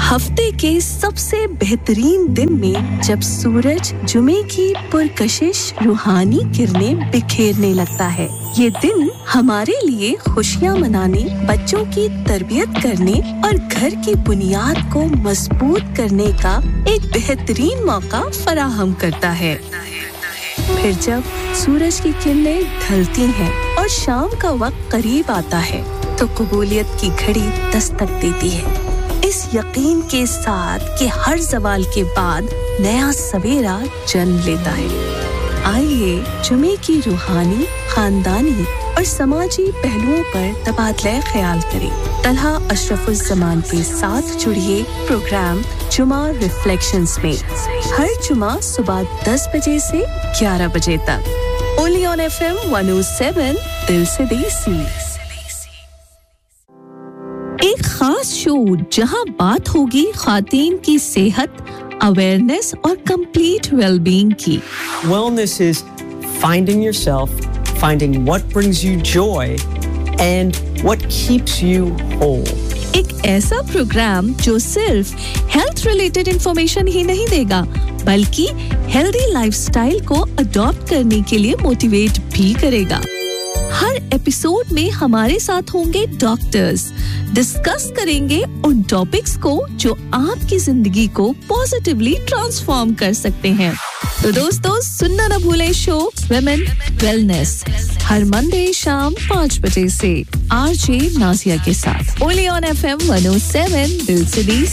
हफ्ते के सबसे बेहतरीन दिन में जब सूरज जुमे की पुरकशिश रूहानी किरणें बिखेरने लगता है, ये दिन हमारे लिए खुशियां मनाने, बच्चों की तरबियत करने और घर की बुनियाद को मजबूत करने का एक बेहतरीन मौका फराहम करता है। फिर जब सूरज की किरणें ढलती हैं और शाम का वक्त करीब आता है, तो कबूलियत की घड़ी दस्तक देती है, इस यकीन के साथ कि हर ज़वाल के बाद नया सवेरा जन्म लेता है। आइए जुमे की रूहानी, खानदानी और समाजी पहलुओं पर तबादला ख्याल करें। तलहा अशरफुज़्ज़मान के साथ जुड़िए प्रोग्राम जुमा रिफ्लेक्शंस में हर जुमा सुबह 10 बजे से 11 बजे तक। ओनली ऑन FM 107 दिल से देसी। एक खास शो जहां बात होगी खातीन की सेहत, अवेयरनेस और कंप्लीट वेलबींग की। Wellness is finding yourself, finding what brings you joy and what keeps you whole. एक ऐसा प्रोग्राम जो सिर्फ हेल्थ रिलेटेड इंफॉर्मेशन ही नहीं देगा, बल्कि हेल्दी लाइफस्टाइल को अडॉप्ट करने के लिए मोटिवेट भी करेगा। हर एपिसोड में हमारे साथ होंगे डॉक्टर्स, डिस्कस करेंगे उन टॉपिक्स को जो आपकी जिंदगी को पॉजिटिवली ट्रांसफॉर्म कर सकते हैं। तो दोस्तों, सुनना न भूलें शो वुमेन वेलनेस हर मंडे शाम 5 बजे से RJ नाजिया के साथ। ओनली ऑन FM 107 दिल से